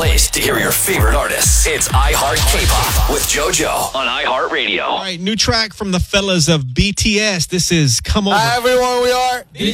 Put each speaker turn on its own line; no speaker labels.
place to hear your favorite artists. It's iHeart K-Pop with JoJo on iHeartRadio.
All right, new track from the fellas of BTS. This is Come Over.
Hi, everyone. We are